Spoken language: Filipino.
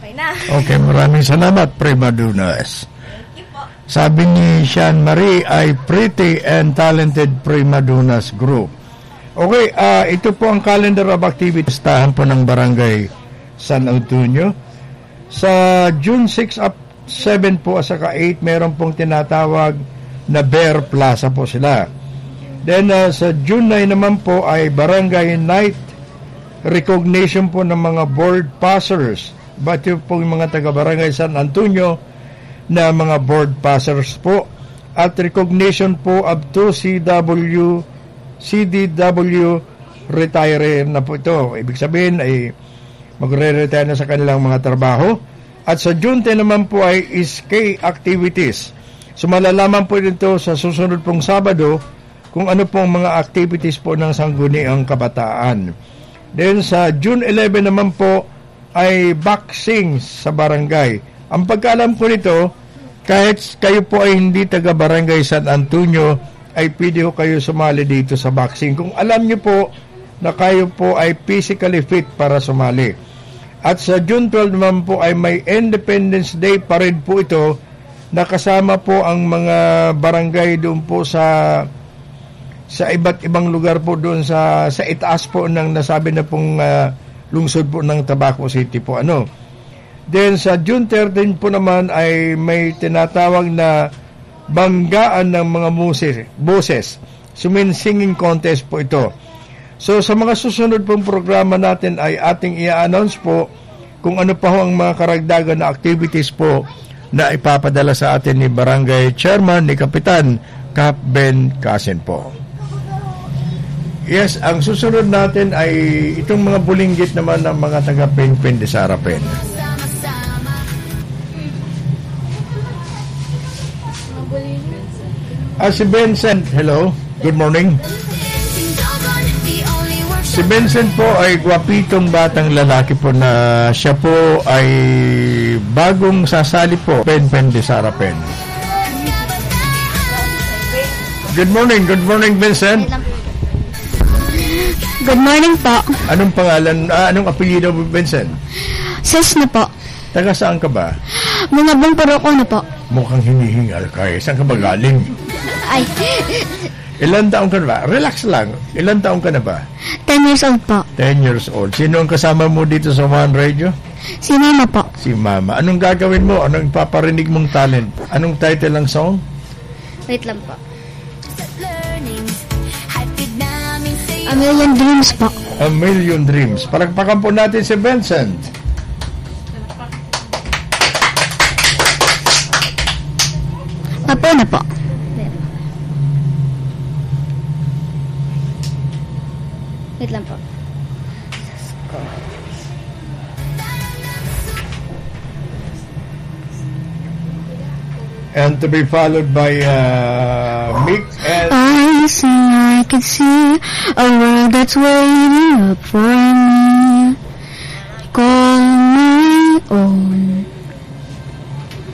Okay na. Okay, maraming salamat, Prima Dunas. Thank you po. Sabi ni Sean Marie ay pretty and talented Prima Dunas group. Okay, ito po ang calendar of activities tahan po ng Barangay San Antonio. Sa June 6 up 7 po at saka 8, meron pong tinatawag na Bear Plaza po sila. Then sa June 9 naman po ay Barangay Night recognition po ng mga board passers. But yung po yung mga taga-Barangay San Antonio na mga board passers po. At recognition po of 2 CDW retire na po ito. Ibig sabihin ay magre-retire na sa kanilang mga trabaho. At sa June 10 naman po ay SK activities. So malalaman po dito sa susunod pong Sabado kung ano pong mga activities po ng Sangguniang Kabataan. Then sa June 11 naman po ay boxing sa barangay. Ang pagkaalam ko nito, kahit kayo po ay hindi taga Barangay San Antonio, ay pwede ko kayo sumali dito sa boxing. Kung alam nyo po na kayo po ay physically fit para sumali. At sa June 12 naman po ay may Independence Day parade po ito, nakasama po ang mga barangay doon po sa iba't ibang lugar po doon sa itaas po ng nasabi na pong lungsod po ng Tabaco City po. Then sa June 13 po naman ay may tinatawag na banggaan ng mga boses. Singing contest po ito. So sa mga susunod pong programa natin ay ating i-announce po kung ano pa ho ang mga karagdagan na activities po na ipapadala sa atin ni Barangay Chairman, ni Kapitan Cap Ben Casen po. Yes, ang susunod natin ay itong mga bulinggit naman ng mga taga-Penpen de Sarapen. Si Vincent, hello, good morning. Si Vincent po ay gwapitong batang lalaki po na siya po ay bagong sasali po Penpen de Sarapen. Good morning Vincent. Good morning po. Anong pangalan, anong apelyido mo Vincent? Sis na po. Taga saan ka ba? Mga bangpuro ko na po. Mukhang hinihingal ka eh. Saan ka ba galing? Ay. Ilan taong ka na ba? Relax lang. Ilan taong ka na ba? 10 years old po. 10 years old. Sino ang kasama mo dito sa One Radio? Si Mama po. Si Mama. Anong gagawin mo? Anong paparinig mong talent? Anong title ng song? Wait lang po. A Million Dreams po. A Million Dreams. Palagpakan po natin si Vincent. Apo na po. Wait lang po. And to be followed by Mick and... I see, I can see a world that's waiting up for me.